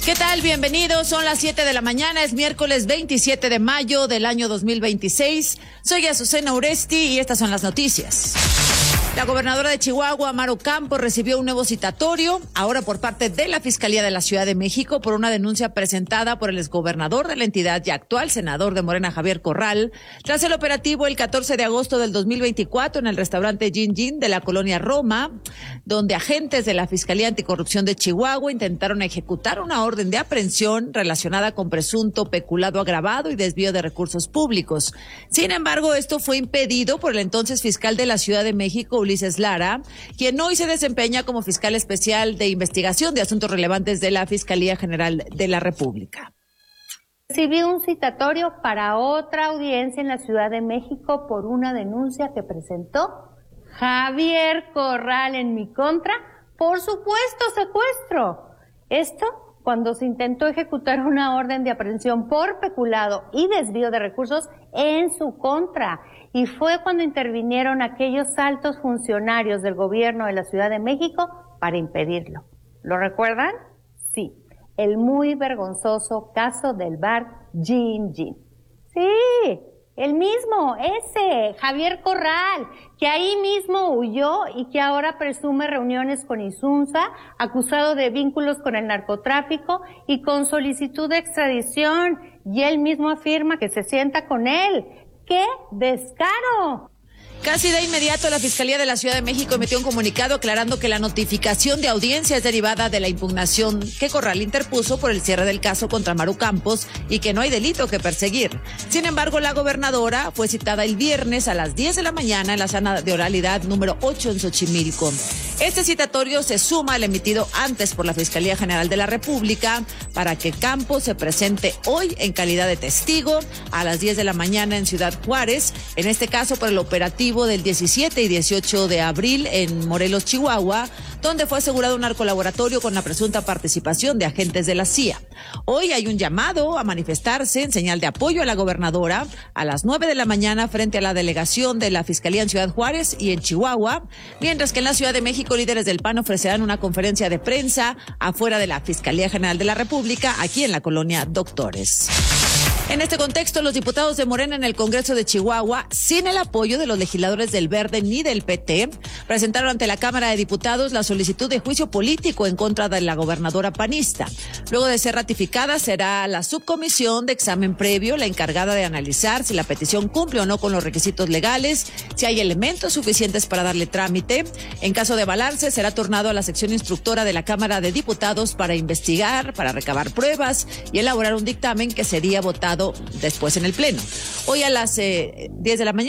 ¿Qué tal? Bienvenidos. Son las 7 de la mañana. Es miércoles 27 de mayo del año 2026. Soy Azucena Uresti y estas son las noticias. La gobernadora de Chihuahua, Maru Campos, recibió un nuevo citatorio, ahora por parte de la Fiscalía de la Ciudad de México, por una denuncia presentada por el exgobernador de la entidad y actual senador de Morena, Javier Corral, tras el operativo el 14 de agosto del 2024 en el restaurante Gin Gin de la colonia Roma, donde agentes de la Fiscalía Anticorrupción de Chihuahua intentaron ejecutar una orden de aprehensión relacionada con presunto peculado agravado y desvío de recursos públicos. Sin embargo, esto fue impedido por el entonces fiscal de la Ciudad de México, Ulises Lara, quien hoy se desempeña como fiscal especial de investigación de asuntos relevantes de la Fiscalía General de la República. Recibí un citatorio para otra audiencia en la Ciudad de México por una denuncia que presentó Javier Corral en mi contra por supuesto secuestro. Esto cuando se intentó ejecutar una orden de aprehensión por peculado y desvío de recursos en su contra. Y fue cuando intervinieron aquellos altos funcionarios del gobierno de la Ciudad de México para impedirlo. ¿Lo recuerdan? Sí, el muy vergonzoso caso del bar Gin Gin. Sí, el mismo, ese, Javier Corral, que ahí mismo huyó y que ahora presume reuniones con Insunza, acusado de vínculos con el narcotráfico y con solicitud de extradición. Y él mismo afirma que se sienta con él. ¡Qué descaro! Casi de inmediato, la Fiscalía de la Ciudad de México emitió un comunicado aclarando que la notificación de audiencia es derivada de la impugnación que Corral interpuso por el cierre del caso contra Maru Campos y que no hay delito que perseguir. Sin embargo, la gobernadora fue citada el viernes a las 10 de la mañana en la sala de oralidad número 8 en Xochimilco. Este citatorio se suma al emitido antes por la Fiscalía General de la República para que Campos se presente hoy en calidad de testigo a las 10 de la mañana en Ciudad Juárez, en este caso por el operativo del 17 y 18 de abril en Morelos, Chihuahua, donde fue asegurado un narcolaboratorio con la presunta participación de agentes de la CIA. Hoy hay un llamado a manifestarse en señal de apoyo a la gobernadora a las 9 de la mañana frente a la delegación de la Fiscalía en Ciudad Juárez y en Chihuahua, mientras que en la Ciudad de México líderes del PAN ofrecerán una conferencia de prensa afuera de la Fiscalía General de la República, aquí en la colonia Doctores. En este contexto, los diputados de Morena en el Congreso de Chihuahua, sin el apoyo de los legisladores del Verde ni del PT, presentaron ante la Cámara de Diputados la solicitud de juicio político en contra de la gobernadora panista. Luego de ser ratificada, será la subcomisión de examen previo la encargada de analizar si la petición cumple o no con los requisitos legales, si hay elementos suficientes para darle trámite. En caso de avalarse, será turnado a la sección instructora de la Cámara de Diputados para investigar, para recabar pruebas y elaborar un dictamen que sería votado después en el Pleno. Hoy a las 10 de la mañana